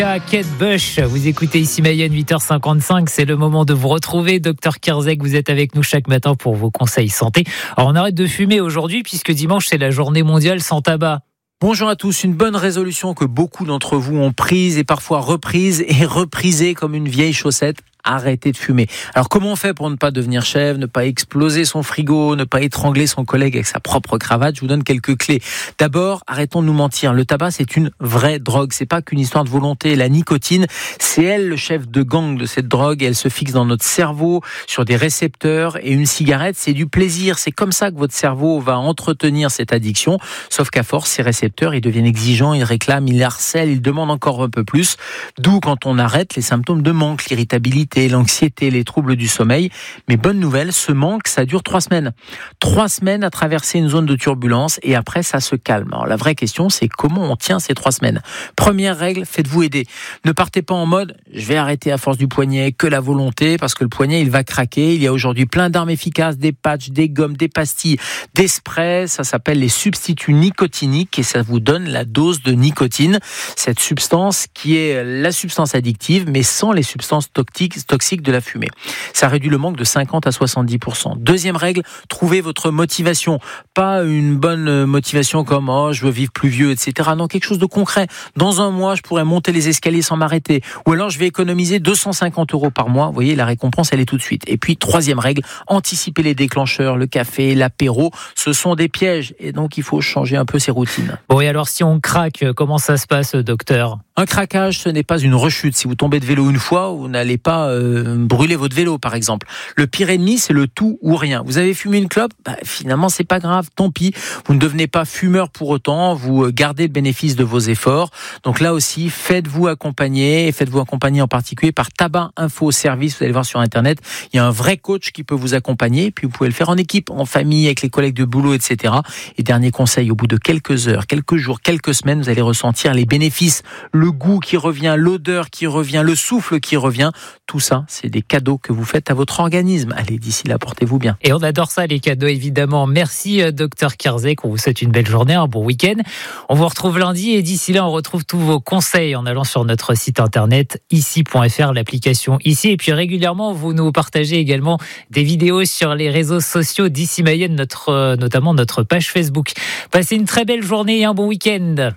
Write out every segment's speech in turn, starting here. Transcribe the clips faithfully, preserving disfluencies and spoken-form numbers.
Kate Bush, vous écoutez ici Mayenne, huit heures cinquante-cinq, c'est le moment de vous retrouver. Docteur Kierzek, vous êtes avec nous chaque matin pour vos conseils santé. Alors on arrête de fumer aujourd'hui puisque dimanche c'est la journée mondiale sans tabac. Bonjour à tous, une bonne résolution que beaucoup d'entre vous ont prise et parfois reprise et reprisée comme une vieille chaussette. Arrêtez de fumer. Alors comment on fait pour ne pas devenir chèvre, ne pas exploser son frigo, ne pas étrangler son collègue avec sa propre cravate? Je vous donne quelques clés. D'abord, arrêtons de nous mentir. Le tabac, c'est une vraie drogue. C'est pas qu'une histoire de volonté. La nicotine, c'est elle le chef de gang de cette drogue. Elle se fixe dans notre cerveau sur des récepteurs. Et une cigarette, c'est du plaisir. C'est comme ça que votre cerveau va entretenir cette addiction. Sauf qu'à force, ces récepteurs, ils deviennent exigeants, ils réclament, ils harcèlent, ils demandent encore un peu plus. D'où, quand on arrête, les symptômes de manque, l'irritabilité, l'anxiété, les troubles du sommeil. Mais bonne nouvelle, ce manque, ça dure trois semaines. Trois semaines à traverser une zone de turbulence et après, ça se calme. Alors, la vraie question, c'est comment on tient ces trois semaines. Première règle, faites-vous aider. Ne partez pas en mode, je vais arrêter à force du poignet, que la volonté, parce que le poignet, il va craquer. Il y a aujourd'hui plein d'armes efficaces, des patchs, des gommes, des pastilles, des sprays. Ça s'appelle les substituts nicotiniques et ça vous donne la dose de nicotine. Cette substance qui est la substance addictive, mais sans les substances toxiques toxique de la fumée. Ça réduit le manque de cinquante à soixante-dix pour cent. Deuxième règle, trouvez votre motivation. Pas une bonne motivation comme « oh, je veux vivre plus vieux », et cetera. Non, quelque chose de concret. Dans un mois, je pourrais monter les escaliers sans m'arrêter. Ou alors, je vais économiser deux cent cinquante euros par mois. Vous voyez, la récompense, elle est tout de suite. Et puis, troisième règle, anticiper les déclencheurs, le café, l'apéro. Ce sont des pièges. Et donc, il faut changer un peu ses routines. Bon, et alors, si on craque, comment ça se passe, docteur ? Un craquage, ce n'est pas une rechute. Si vous tombez de vélo une fois, vous n'allez pas euh, brûler votre vélo, par exemple. Le pire ennemi, c'est le tout ou rien. Vous avez fumé une clope, bah, finalement, c'est pas grave, tant pis. Vous ne devenez pas fumeur pour autant, vous gardez le bénéfice de vos efforts. Donc là aussi, faites-vous accompagner, et faites-vous accompagner en particulier par Tabac Info Service. Vous allez voir sur Internet, il y a un vrai coach qui peut vous accompagner, et puis vous pouvez le faire en équipe, en famille, avec les collègues de boulot, et cetera. Et dernier conseil, au bout de quelques heures, quelques jours, quelques semaines, vous allez ressentir les bénéfices, le goût qui revient, l'odeur qui revient, le souffle qui revient. Tout ça, c'est des cadeaux que vous faites à votre organisme. Allez, d'ici là, portez-vous bien. Et on adore ça, les cadeaux, évidemment. Merci, docteur Kierzek. On vous souhaite une belle journée, un bon week-end. On vous retrouve lundi et d'ici là, on retrouve tous vos conseils en allant sur notre site internet ici point f r, l'application Ici. Et puis régulièrement, vous nous partagez également des vidéos sur les réseaux sociaux d'Ici Mayenne, notre, notamment notre page Facebook. Passez une très belle journée et un bon week-end.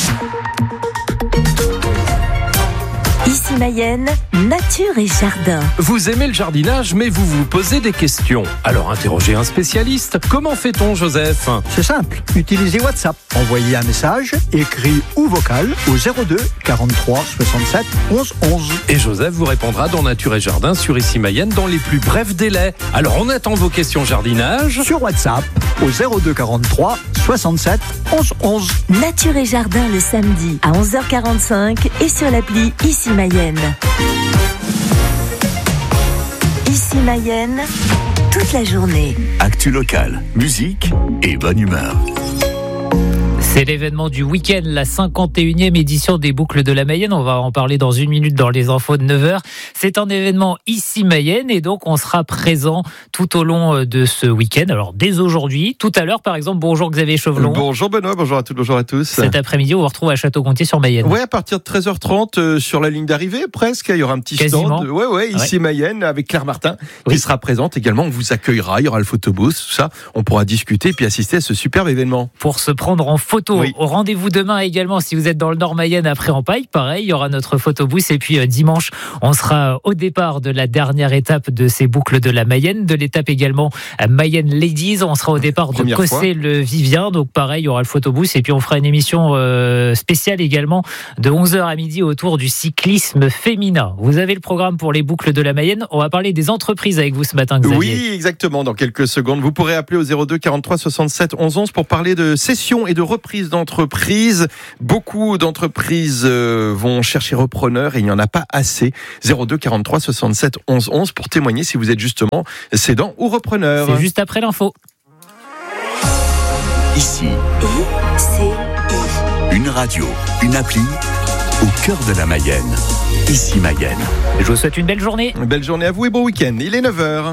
Ici Mayenne, nature et jardin. Vous aimez le jardinage, mais vous vous posez des questions. Alors interrogez un spécialiste. Comment fait-on, Joseph ? C'est simple. Utilisez WhatsApp. Envoyez un message, écrit ou vocal, au zéro deux quarante-trois soixante-sept onze onze. Et Joseph vous répondra dans Nature et Jardin sur Ici Mayenne dans les plus brefs délais. Alors on attend vos questions jardinage. Sur WhatsApp, au zéro deux quarante-trois soixante-sept onze onze. Nature et jardin le samedi à onze heures quarante-cinq et sur l'appli Ici Mayenne. Ici Mayenne, toute la journée. Actu locale, musique et bonne humeur. C'est l'événement du week-end, la cinquante et unième édition des Boucles de la Mayenne. On va en parler dans une minute dans les infos de neuf heures. C'est un événement Ici Mayenne et donc on sera présent tout au long de ce week-end. Alors dès aujourd'hui, tout à l'heure par exemple, bonjour Xavier Chauvelon. Bonjour Benoît, bonjour à toutes, bonjour à tous. Cet après-midi, on vous retrouve à Château-Gontier-sur-Mayenne. Ouais, à partir de treize heures trente euh, sur la ligne d'arrivée presque, il y aura un petit Quasiment. stand. Ouais, ouais, Ici ouais. Mayenne avec Claire Martin Oui. qui sera présente également. On vous accueillera, il y aura le photobooth, tout ça. On pourra discuter et puis assister à ce superbe événement. Pour se prendre en photo. Oui. Au rendez-vous demain également, si vous êtes dans le Nord Mayenne après en Paille, pareil, il y aura notre photobooth. Et puis euh, dimanche, on sera au départ de la dernière étape de ces Boucles de la Mayenne, de l'étape également à Mayenne Ladies. On sera au départ de Première Cossé-le-Vivien. Donc pareil, il y aura le photobooth. Et puis on fera une émission euh, spéciale également de onze heures à midi autour du cyclisme féminin. Vous avez le programme pour les Boucles de la Mayenne. On va parler des entreprises avec vous ce matin, Xavier. Oui, exactement. Dans quelques secondes, vous pourrez appeler au zéro deux quarante-trois soixante-sept onze onze pour parler de cession et de reprise d'entreprise. Beaucoup d'entreprises euh, vont chercher repreneurs et il n'y en a pas assez. zéro deux quarante-trois soixante-sept onze onze pour témoigner si vous êtes justement cédant ou repreneur. C'est juste après l'info. Ici, I C I. une radio, une appli au cœur de la Mayenne. Ici Mayenne. Je vous souhaite une belle journée. Belle journée à vous et bon week-end. Il est neuf heures.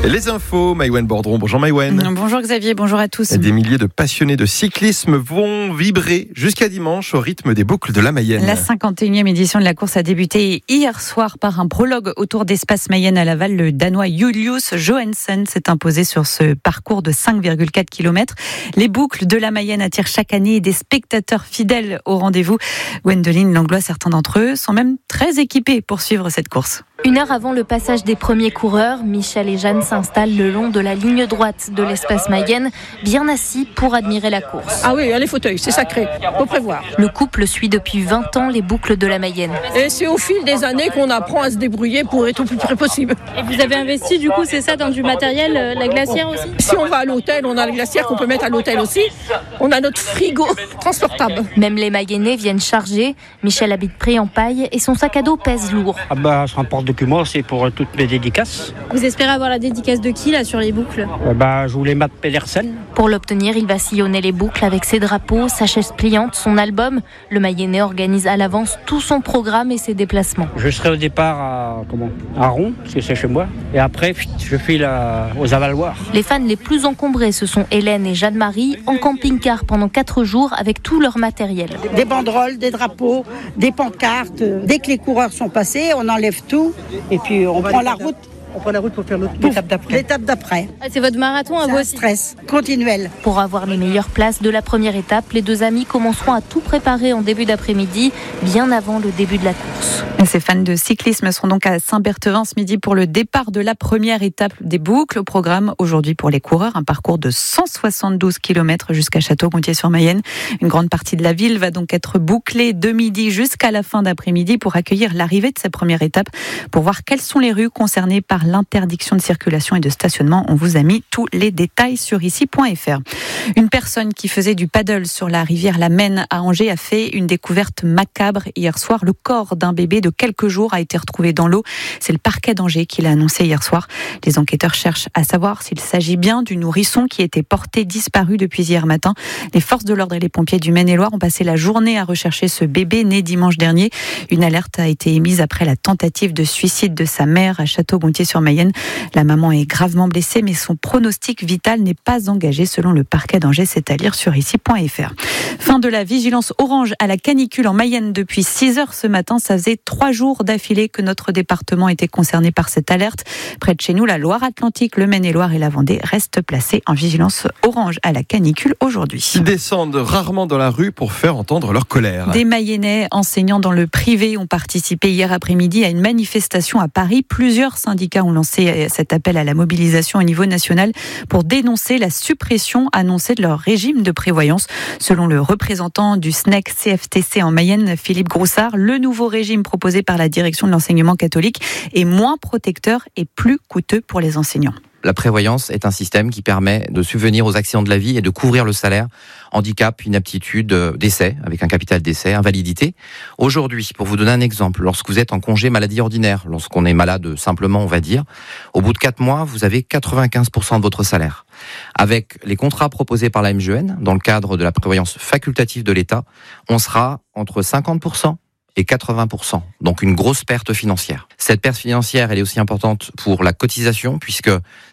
Les infos, Maïwen Bordron. Bonjour Maïwen. Bonjour Xavier, bonjour à tous. Des milliers de passionnés de cyclisme vont vibrer jusqu'à dimanche au rythme des boucles de la Mayenne. La cinquante et unième édition de la course a débuté hier soir par un prologue autour d'Espace Mayenne à Laval. Le Danois Julius Johansen s'est imposé sur ce parcours de cinq virgule quatre kilomètres. Les boucles de la Mayenne attirent chaque année des spectateurs fidèles au rendez-vous. Gwendoline Langlois, certains d'entre eux sont même très équipés pour suivre cette course. Une heure avant le passage des premiers coureurs, Michel et Jeanne s'installent le long de la ligne droite de l'Espace Mayenne, bien assis pour admirer la course. Ah oui, les fauteuils, c'est sacré, faut prévoir. Le couple suit depuis vingt ans les boucles de la Mayenne. Et c'est au fil des années qu'on apprend à se débrouiller pour être au plus près possible. Et vous avez investi du coup, c'est ça, dans du matériel, euh, la glacière aussi ? Si on va à l'hôtel, on a la glacière qu'on peut mettre à l'hôtel aussi. On a notre frigo transportable. Même les Mayennais viennent charger. Michel habite près en paille et son sac à dos pèse lourd. Ah bah, je remporte document, c'est pour toutes mes dédicaces. Vous espérez avoir la dédicace de qui là sur les boucles ? Euh, bah, je voulais Matt Pedersen. Pour l'obtenir, il va sillonner les boucles avec ses drapeaux, sa chaise pliante, son album. Le Mayennais organise à l'avance tout son programme et ses déplacements. Je serai au départ à, comment, à Ron, parce que c'est chez moi. Et après, je file à, aux Avaloirs. Les fans les plus encombrés, ce sont Hélène et Jeanne-Marie, en camping-car pendant quatre jours avec tout leur matériel. Des banderoles, des drapeaux, des pancartes. Dès que les coureurs sont passés, on enlève tout et puis on, on prend la route. On prend la route pour faire l'étape d'après. L'étape d'après. Ah, c'est votre marathon à vous aussi. Stress continuel. Pour avoir les meilleures places de la première étape, les deux amis commenceront à tout préparer en début d'après-midi, bien avant le début de la course. Ces fans de cyclisme seront donc à Saint-Berthevin ce midi pour le départ de la première étape des boucles. Au programme aujourd'hui pour les coureurs, un parcours de cent soixante-douze kilomètres jusqu'à Château-Gontier-sur-Mayenne. Une grande partie de la ville va donc être bouclée de midi jusqu'à la fin d'après-midi pour accueillir l'arrivée de cette première étape, pour voir quelles sont les rues concernées par l'interdiction de circulation et de stationnement. On vous a mis tous les détails sur ici point f r. Une personne qui faisait du paddle sur la rivière la Maine à Angers a fait une découverte macabre hier soir. Le corps d'un bébé de quelques jours a été retrouvé dans l'eau. C'est le parquet d'Angers qui l'a annoncé hier soir. Les enquêteurs cherchent à savoir s'il s'agit bien du nourrisson qui était porté disparu depuis hier matin. Les forces de l'ordre et les pompiers du Maine-et-Loire ont passé la journée à rechercher ce bébé né dimanche dernier. Une alerte a été émise après la tentative de suicide de sa mère à Château-Gontier-sur-Mayenne. La maman est gravement blessée, mais son pronostic vital n'est pas engagé selon le parquet d'Angers. C'est à lire sur ici point f r. Fin de la vigilance orange à la canicule en Mayenne depuis six heures ce matin. Ça faisait trois jours d'affilée que notre département était concerné par cette alerte. Près de chez nous, la Loire-Atlantique, le Maine-et-Loire et la Vendée restent placés en vigilance orange à la canicule aujourd'hui. Ils descendent rarement dans la rue pour faire entendre leur colère. Des Mayennais enseignants dans le privé ont participé hier après-midi à une manifestation à Paris. Plusieurs syndicats ont lancé cet appel à la mobilisation au niveau national pour dénoncer la suppression annoncée de leur régime de prévoyance. Selon le représentant du S N E C C F T C en Mayenne, Philippe Groussard, le nouveau régime proposé par la direction de l'enseignement catholique est moins protecteur et plus coûteux pour les enseignants. La prévoyance est un système qui permet de subvenir aux accidents de la vie et de couvrir le salaire, handicap, inaptitude, décès, avec un capital décès, invalidité. Aujourd'hui, pour vous donner un exemple, lorsque vous êtes en congé maladie ordinaire, lorsqu'on est malade simplement, on va dire, au bout de quatre mois, vous avez quatre-vingt-quinze pour cent de votre salaire. Avec les contrats proposés par la M G E N, dans le cadre de la prévoyance facultative de l'État, on sera entre cinquante pour cent et quatre-vingts pour cent, donc une grosse perte financière. Cette perte financière, elle est aussi importante pour la cotisation, puisque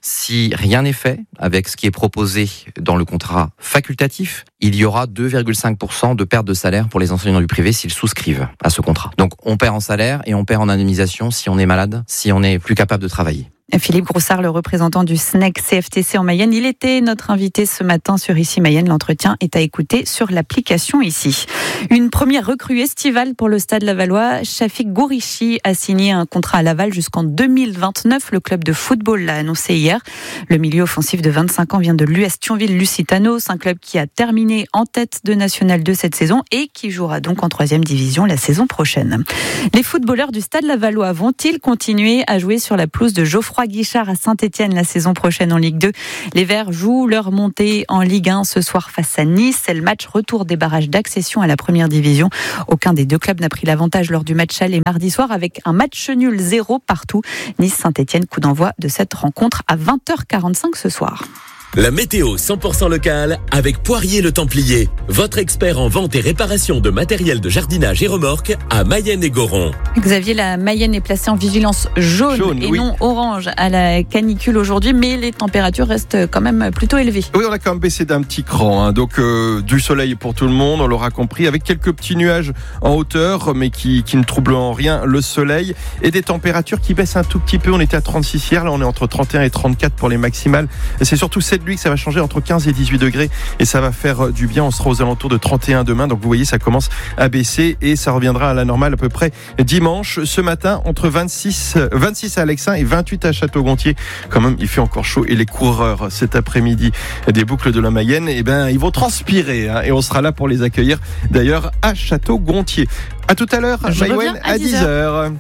si rien n'est fait avec ce qui est proposé dans le contrat facultatif, il y aura deux virgule cinq pour cent de perte de salaire pour les enseignants du privé s'ils souscrivent à ce contrat. Donc on perd en salaire et on perd en indemnisation si on est malade, si on n'est plus capable de travailler. Philippe Groussard, le représentant du S N E C C F T C en Mayenne, il était notre invité ce matin sur Ici Mayenne. L'entretien est à écouter sur l'application Ici. Une première recrue estivale pour le Stade Lavallois. Shafik Gourichi a signé un contrat à Laval jusqu'en deux mille vingt-neuf. Le club de football l'a annoncé hier. Le milieu offensif de vingt-cinq ans vient de l'U S Thionville-Lusitanos, un club qui a terminé en tête de National deux cette saison et qui jouera donc en troisième division la saison prochaine. Les footballeurs du Stade Lavallois vont-ils continuer à jouer sur la pelouse de Geoffroy Guichard à Saint-Étienne la saison prochaine en Ligue deux? Les Verts jouent leur montée en Ligue un ce soir face à Nice. C'est le match retour des barrages d'accession à la première division. Aucun des deux clubs n'a pris l'avantage lors du match aller mardi soir avec un match nul zéro partout. Nice-Saint-Étienne, coup d'envoi de cette rencontre à vingt heures quarante-cinq ce soir. La météo cent pour cent locale avec Poirier le Templier, votre expert en vente et réparation de matériel de jardinage et remorques à Mayenne et Goron. Xavier, la Mayenne est placée en vigilance jaune, jaune et oui. non orange à la canicule aujourd'hui, mais les températures restent quand même plutôt élevées. Oui, on a quand même baissé d'un petit cran, hein. donc euh, du soleil pour tout le monde, on l'aura compris, avec quelques petits nuages en hauteur, mais qui, qui ne troublent en rien le soleil, et des températures qui baissent un tout petit peu. On était à trente-six hier, là on est entre trente et un et trente-quatre pour les maximales. Et c'est surtout cette nuit que ça va changer entre quinze et dix-huit degrés, et ça va faire du bien. On sera aux alentours de trente et un demain, donc vous voyez, ça commence à baisser et ça reviendra à la normale à peu près dimanche. Ce matin, entre vingt-six, vingt-six à Alexin et vingt-huit à Château-Gontier. Quand même, il fait encore chaud, et les coureurs cet après-midi des boucles de la Mayenne, eh ben, ils vont transpirer, hein, et on sera là pour les accueillir d'ailleurs à Château-Gontier. À tout à l'heure, Maïwen, à dix heures.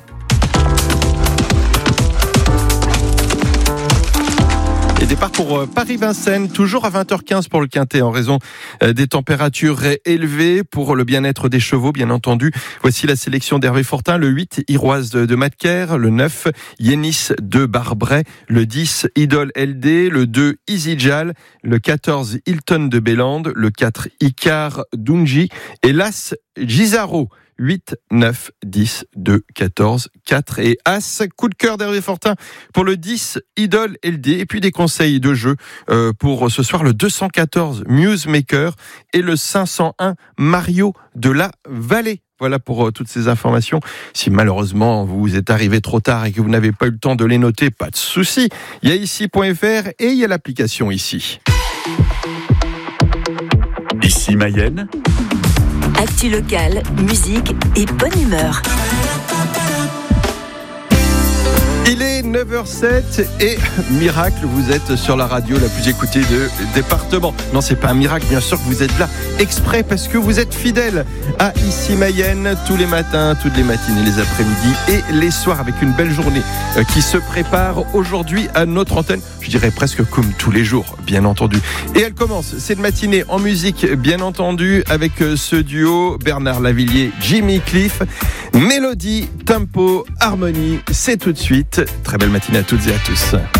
Et départ pour Paris-Vincennes, toujours à vingt heures quinze pour le Quintet, en raison des températures élevées pour le bien-être des chevaux, bien entendu. Voici la sélection d'Hervé Fortin, le huit, Iroise de, de Matker, le neuf, Yénis de Barbret, le dix, Idol L D, le deux, EasyJal, le quatorze, Hilton de Bélande, le quatre, Icar Dunji, et l'As Gisaro. huit, neuf, dix, deux, quatorze, quatre et As. Coup de cœur d'Hervé Fortin pour le dix, Idol L D. Et puis des conseils de jeu euh, pour ce soir, le deux cent quatorze, Musemaker et le cinq cent un, Mario de la Vallée. Voilà pour euh, toutes ces informations. Si malheureusement vous êtes arrivé trop tard et que vous n'avez pas eu le temps de les noter, pas de souci. Il y a ici point f r et il y a l'application ici. Ici Mayenne. Actu locale, musique et bonne humeur. Il est neuf heures sept et miracle, vous êtes sur la radio la plus écoutée de département. Non, c'est pas un miracle, bien sûr que vous êtes là exprès parce que vous êtes fidèles à Ici Mayenne tous les matins, toutes les matinées, les après-midi et les soirs, avec une belle journée qui se prépare aujourd'hui à notre antenne. Je dirais presque comme tous les jours, bien entendu. Et elle commence cette matinée en musique, bien entendu, avec ce duo Bernard Lavillier, Jimmy Cliff. Mélodie, tempo, harmonie, c'est tout de suite. Très belle matinée à toutes et à tous.